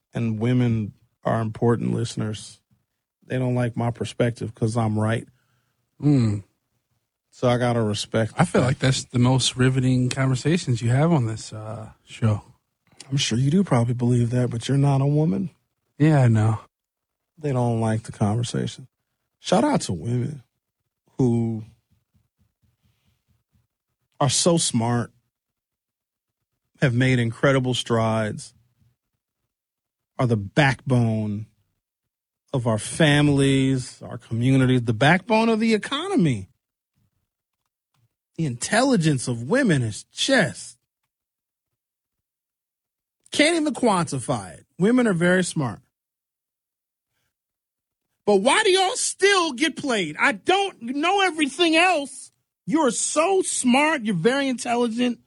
and women are important listeners. They don't like my perspective because I'm right. So I got to respect. I feel like that's the most riveting conversations you have on this show. I'm sure you do probably believe that, but you're not a woman. Yeah, I know. They don't like the conversation. Shout out to women who are so smart, have made incredible strides, are the backbone of our families, our communities, the backbone of the economy. The intelligence of women is just can't even quantify it. Women are very smart. But why do y'all still get played? I don't know everything else. You're so smart. You're very intelligent.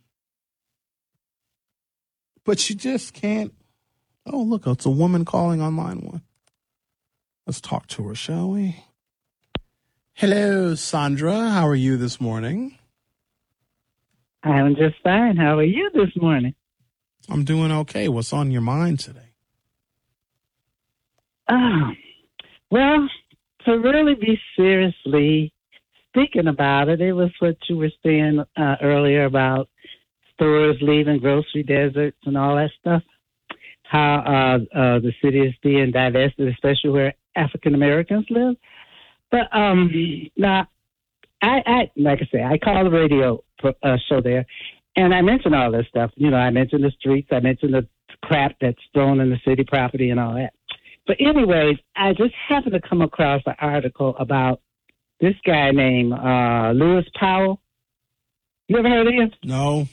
But you just can't. Oh, look, it's a woman calling on line one. Let's talk to her, shall we? Hello, Sandra. How are you this morning? I'm just fine. How are you this morning? I'm doing okay. What's on your mind today? Well, to really be seriously speaking about it, it was what you were saying earlier about stores leaving grocery deserts and all that stuff. How the city is being divested, especially where African Americans live. But now, I like I say, I call the radio show there, and I mention all this stuff. You know, I mention the streets, I mention the crap that's thrown in the city property and all that. But anyways, I just happened to come across an article about this guy named Lewis Powell. You ever heard of him? No.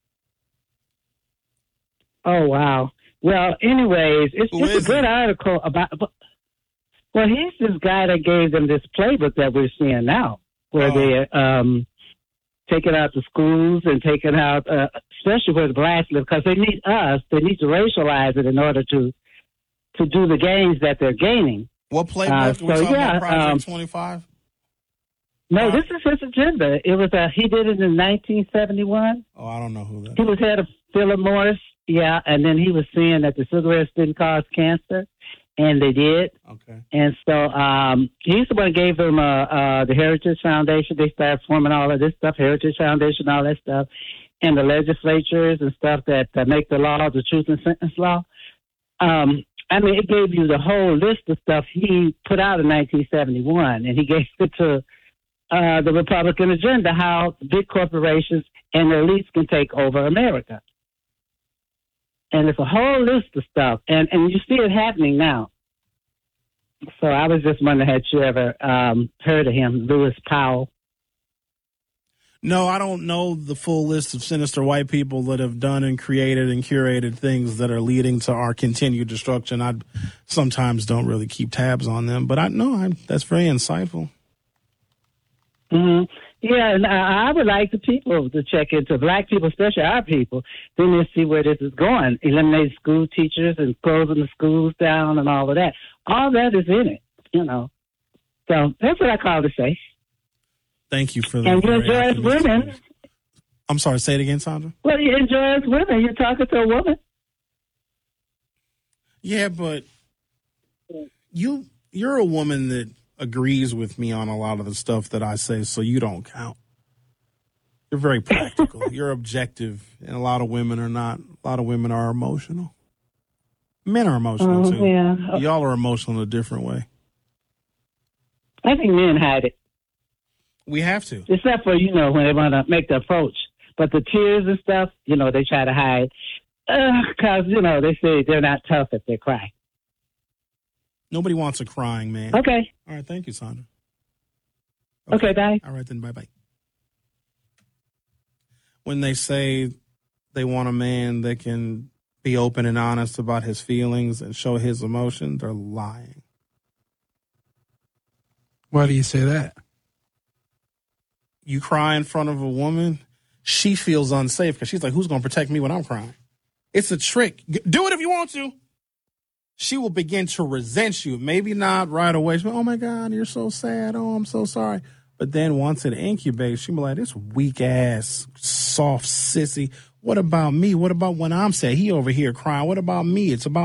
Oh, wow. Well, anyways, it's just a good article about... Well, he's this guy that gave them this playbook that we're seeing now, where they're taking out the schools and taking out, especially where the blacks live, because they need us. They need to racialize it in order to do the gains that they're gaining. What playbook? We're talking about Project 25? No, this is his agenda. It was he did it in 1971. Oh, I don't know who that is. He was head of Philip Morris, yeah, and then he was saying that the cigarettes didn't cause cancer, and they did. Okay. And so he's the one who gave them the Heritage Foundation. They started forming all of this stuff, Heritage Foundation, all that stuff, and the legislatures and stuff that make the law, the truth and sentence law. I mean, it gave you the whole list of stuff he put out in 1971, and he gave it to the Republican agenda, how big corporations and the elites can take over America. And it's a whole list of stuff, and you see it happening now. So I was just wondering, had you ever heard of him, Lewis Powell? No, I don't know the full list of sinister white people that have done and created and curated things that are leading to our continued destruction. I sometimes don't really keep tabs on them, but that's very insightful. Mm-hmm. Yeah, and I would like the people to check into black people, especially our people. Then they'll see where this is going. Eliminate school teachers and closing the schools down and all of that. All that is in it, you know. So that's what I call to say. Thank you for that. And you enjoy as women. I'm sorry, say it again, Sandra. Well, you enjoy as women. You're talking to a woman. Yeah, but you're a woman that agrees with me on a lot of the stuff that I say, so you don't count. You're very practical. You're objective, and a lot of women are not. A lot of women are emotional. Men are emotional, too. Yeah. Y'all are emotional in a different way. I think men hide it. We have to. Except for, when they want to make the approach. But the tears and stuff, they try to hide. Because, they say they're not tough if they cry. Nobody wants a crying man. Okay. All right. Thank you, Sandra. Okay, bye. All right, then. Bye-bye. When they say they want a man that can be open and honest about his feelings and show his emotion, they're lying. Why do you say that? You cry in front of a woman, she feels unsafe because she's like, who's going to protect me when I'm crying? It's a trick. Do it if you want to. She will begin to resent you. Maybe not right away. She'll be, oh, my God, you're so sad. Oh, I'm so sorry. But then once it incubates, she'll be like, this weak-ass, soft sissy. What about me? What about when I'm sad? He over here crying. What about me? It's about